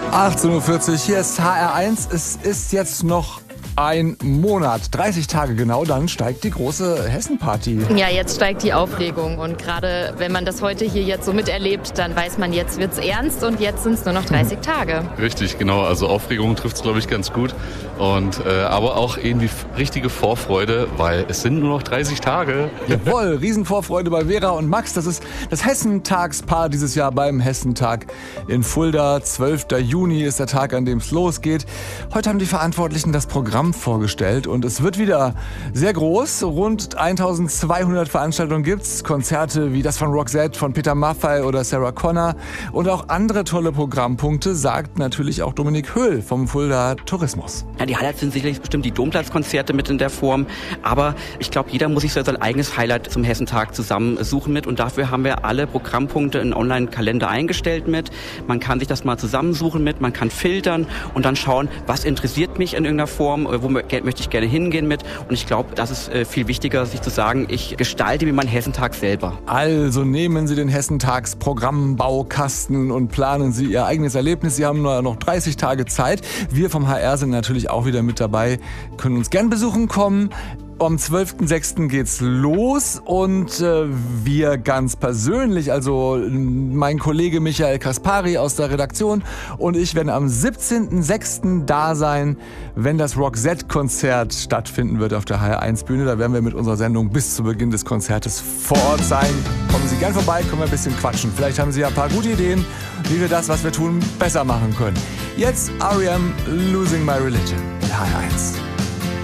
18.40 Uhr, hier ist HR1. Es ist jetzt noch ein Monat, 30 Tage genau, dann steigt die große Hessen-Party. Ja, jetzt steigt die Aufregung und gerade wenn man das heute hier jetzt so miterlebt, dann weiß man, jetzt wird's ernst und jetzt sind es nur noch 30 Tage. Richtig, genau, also Aufregung trifft es, glaube ich, ganz gut und aber auch irgendwie richtige Vorfreude, weil es sind nur noch 30 Tage. Jawohl, Riesenvorfreude bei Vera und Max, das ist das Hessentagspaar dieses Jahr beim Hessentag in Fulda. 12. Juni ist der Tag, an dem es losgeht. Heute haben die Verantwortlichen das Programm vorgestellt und es wird wieder sehr groß. Rund 1200 Veranstaltungen gibt's. Konzerte wie das von Roxette, von Peter Maffay oder Sarah Connor und auch andere tolle Programmpunkte, sagt natürlich auch Dominik Höhl vom Fulda Tourismus. Ja, die Highlights sind sicherlich bestimmt die Domplatzkonzerte mit in der Form, aber ich glaube, jeder muss sich so sein eigenes Highlight zum Hessentag zusammensuchen mit und dafür haben wir alle Programmpunkte in Online-Kalender eingestellt mit. Man kann sich das mal zusammensuchen mit, man kann filtern und dann schauen, was interessiert mich in irgendeiner Form, wo möchte ich gerne hingehen mit. Und ich glaube, das ist viel wichtiger, sich zu sagen, ich gestalte mir meinen Hessentag selber. Also nehmen Sie den Hessentags-Programmbaukasten und planen Sie Ihr eigenes Erlebnis. Sie haben nur noch 30 Tage Zeit. Wir vom HR sind natürlich auch wieder mit dabei, können uns gern besuchen kommen. Am 12.06. geht's los und wir ganz persönlich, also mein Kollege Michael Kaspari aus der Redaktion und ich werden am 17.06. da sein, wenn das Roxette-Konzert stattfinden wird auf der HR1-Bühne. Da werden wir mit unserer Sendung bis zu Beginn des Konzertes vor Ort sein. Kommen Sie gern vorbei, können wir ein bisschen quatschen. Vielleicht haben Sie ja ein paar gute Ideen, wie wir das, was wir tun, besser machen können. Jetzt R.E.M. Losing My Religion, HR1.